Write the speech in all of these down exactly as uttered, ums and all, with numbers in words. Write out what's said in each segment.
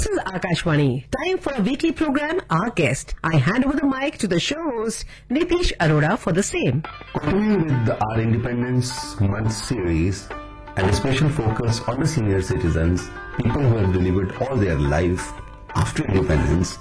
This is Akashvani. Time for a weekly program, Our Guest. I hand over the mic to the show host, Nitish Arora, for the same. Continuing with the Our Independence Month series and a special focus on the senior citizens, people who have delivered all their life after independence,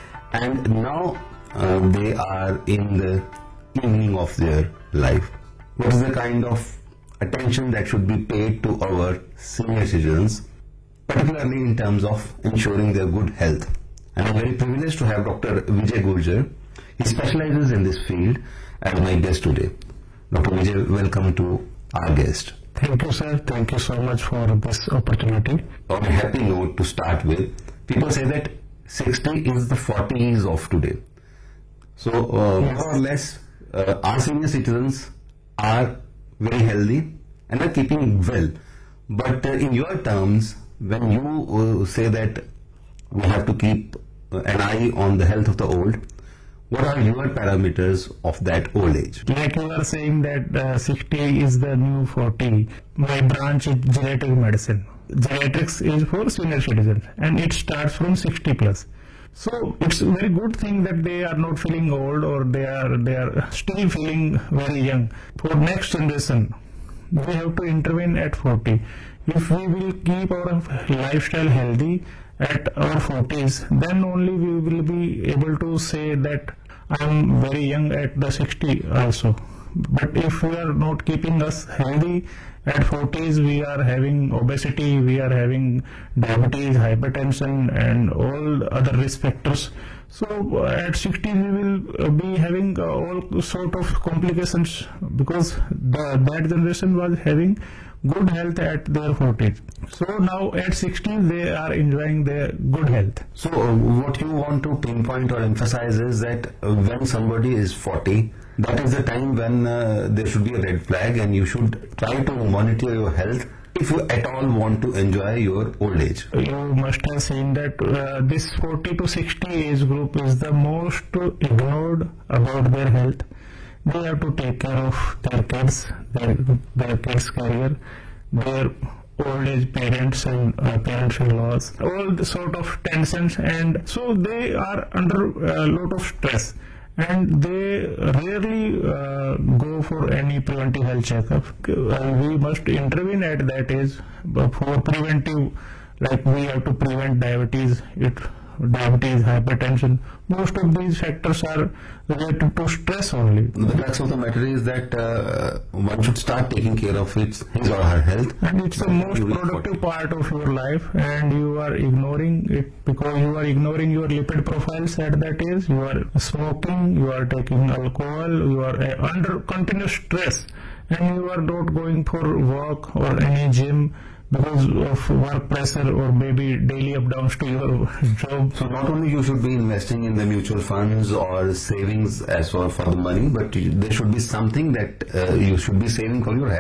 and now uh, they are in the evening of their life. What is the kind of attention that should be paid to our senior citizens, particularly in terms of ensuring their good health? And I'm very privileged to have Doctor Vijay Gurjar. He specializes in this field as my guest today. Doctor Vijay, welcome to Our Guest. Thank you, sir. Thank you so much for this opportunity. On a happy note to start with, people say that sixty is the forties of today. So, uh, Yes. more or less, uh, our senior citizens are very healthy and are keeping well. But uh, in your terms, when you uh, say that we have to keep uh, an eye on the health of the old, what are your parameters of that old age? Like you are saying that uh, sixty is the new forty. My branch is genetic medicine. Genetics is for senior citizens and it starts from sixty plus. So it's a very good thing that they are not feeling old or they are they are still feeling very young. For next generation, we have to intervene at forty. If we will keep our lifestyle healthy at our forties, then only we will be able to say that I am very young at the sixty also. But if we are not keeping us healthy at forties, we are having obesity, we are having diabetes, hypertension and all other risk factors. So at sixty we will be having all sort of complications because the, that generation was having good health at their forties. So now at sixty they are enjoying their good health. So uh, what you want to pinpoint or emphasize is that uh, when somebody is forty, that is the time when uh, there should be a red flag and you should try to monitor your health if you at all want to enjoy your old age. You must have seen that uh, this forty to sixty age group is the most ignored about their health. They have to take care of their kids, their, their kids' career, their old age parents and uh, parents-in-laws, all the sort of tensions, and so they are under a lot of stress. And they rarely uh, go for any preventive health checkup. Uh, we must intervene at that age for preventive, like we have to prevent diabetes, it, diabetes, hypertension. Most of these factors are related to stress only. The crux of the matter is that uh, one should start taking care of his, his or her health. And it's the most productive part of your life and you are ignoring it because you are ignoring your lipid profiles at that age. You are smoking, you are taking alcohol, you are uh, under continuous stress and you are not going for work or any gym because of work pressure or maybe daily up downs to your job. So not only you should be investing in the mutual funds or savings as for, for the money, but you, there should be something that uh, you should be saving for your health.